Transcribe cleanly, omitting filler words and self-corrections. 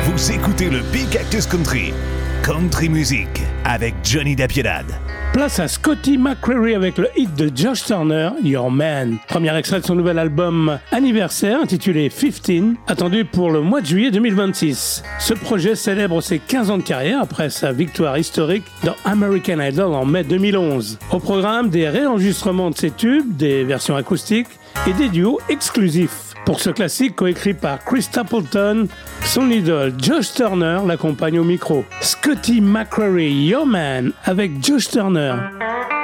Vous écoutez le Big Cactus Country. Country Music avec Johnny Dapiedad. Place à Scotty McCreery avec le hit de Josh Turner, Your Man. Premier extrait de son nouvel album anniversaire intitulé 15, attendu pour le mois de juillet 2026. Ce projet célèbre ses 15 ans de carrière après sa victoire historique dans American Idol en mai 2011. Au programme, des réenregistrements de ses tubes, des versions acoustiques et des duos exclusifs. Pour ce classique coécrit par Chris Stapleton, son idole Josh Turner l'accompagne au micro. Scotty McCreery, Your Man avec Josh Turner.